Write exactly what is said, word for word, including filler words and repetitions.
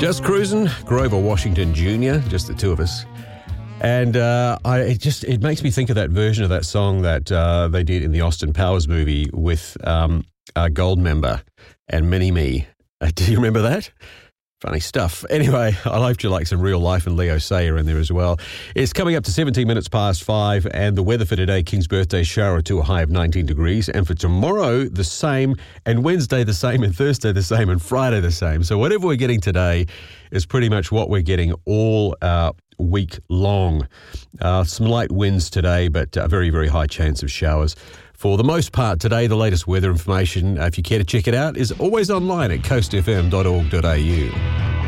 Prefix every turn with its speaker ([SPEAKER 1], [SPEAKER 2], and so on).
[SPEAKER 1] Just cruising, Grover Washington Junior, just the two of us. And uh, I it just it makes me think of that version of that song that uh, they did in the Austin Powers movie with um, uh, Goldmember and Mini-Me. Uh, do you remember that? Funny stuff. Anyway, I hope you like some real life and Leo Sayer in there as well. It's coming up to seventeen minutes past five, and the weather for today, King's birthday shower to a high of nineteen degrees, and for tomorrow, the same, and Wednesday the same, and Thursday the same, and Friday the same. So whatever we're getting today is pretty much what we're getting all uh, week long. Uh, some light winds today, but a very, very high chance of showers. For the most part today, the latest weather information, uh, if you care to check it out, is always online at coast f m dot org dot a u.